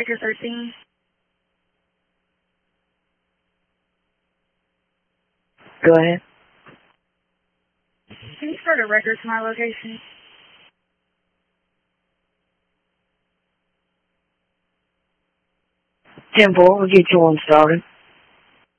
Baker 13. Go ahead. Can you start a record to my location? 10-4, we'll get you one started.